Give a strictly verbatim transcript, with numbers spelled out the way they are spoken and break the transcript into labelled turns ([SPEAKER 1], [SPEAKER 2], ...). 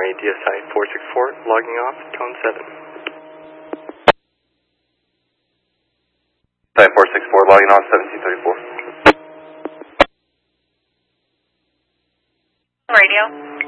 [SPEAKER 1] D S I four six four, logging off, cone seven.
[SPEAKER 2] D S I four six four, logging off, seventeen thirty-four.
[SPEAKER 3] Radio.